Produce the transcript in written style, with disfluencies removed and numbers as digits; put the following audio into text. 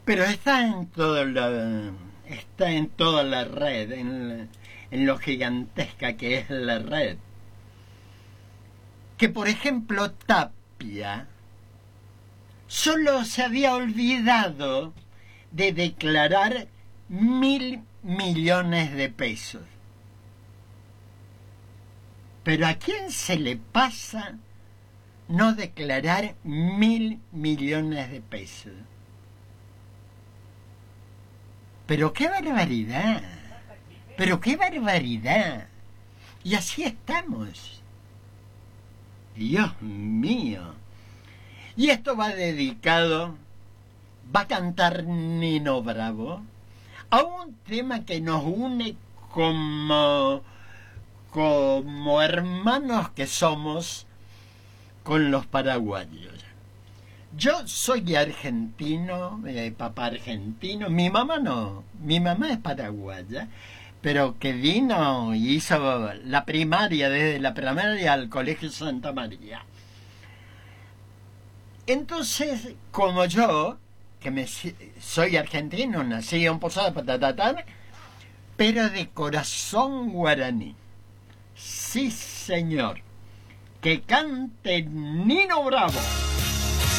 Pero está en toda la red, en lo gigantesca que es la red. Que por ejemplo Tapia solo se había olvidado de declarar 1.000 millones de pesos. Pero ¿a quién se le pasa no declarar 1.000 millones de pesos? Pero qué barbaridad, pero qué barbaridad. Y así estamos. Dios mío. Y esto va dedicado, va a cantar Nino Bravo, a un tema que nos une como hermanos que somos con los paraguayos. Yo soy argentino, papá argentino, mi mamá no, mi mamá es paraguaya, pero que vino y hizo la primaria, desde la primaria al Colegio Santa María. Entonces, como yo, soy argentino, nací en Posada, pero de corazón guaraní. Sí, señor. Que cante Nino Bravo.